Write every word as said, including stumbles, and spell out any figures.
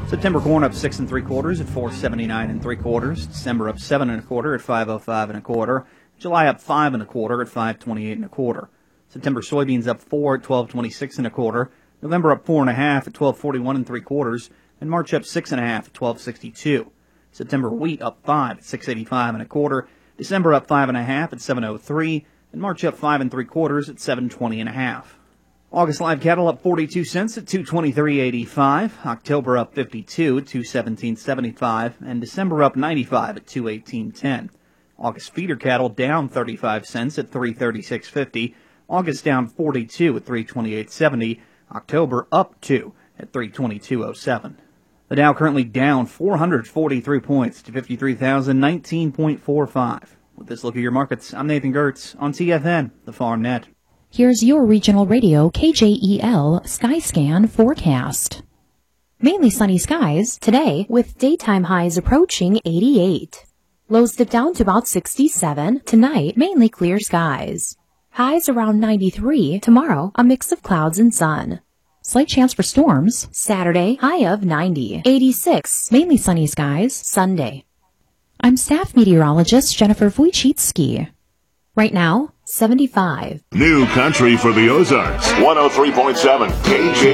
September corn up six and three quarters at four seventy-nine and three quarters. December up seven and a quarter at five oh five and a quarter. July up five and a quarter at five twenty-eight and a quarter. September soybeans up four at twelve twenty-six and a quarter. November up four and a half at twelve forty-one and three quarters, and March up six and a half at twelve sixty-two. September wheat up five at six eighty-five and a quarter. December up five and a half at seven oh three, and March up five and three quarters at seven twenty and a half. August live cattle up forty-two cents at two twenty-three eighty-five. October up fifty-two at two seventeen seventy-five, and December up ninety-five at two eighteen ten. August feeder cattle down thirty-five cents at three thirty-six fifty. August down forty-two at three twenty-eight seventy. October up two at three twenty-two oh seven. The Dow currently down four hundred forty-three points to fifty-three thousand nineteen point four five. With this look at your markets, I'm Nathan Gertz on T F N, the Farm Net. Here's your regional radio K J E L Skyscan forecast. Mainly sunny skies today with daytime highs approaching eighty-eight. Lows dip down to about sixty-seven. Tonight, mainly clear skies. Highs around ninety-three. Tomorrow, a mix of clouds and sun. Slight chance for storms. Saturday, high of ninety. eighty-six. Mainly sunny skies. Sunday. I'm staff meteorologist Jennifer Wojcicki. Right now, seventy-five. New country for the Ozarks. one oh three point seven K J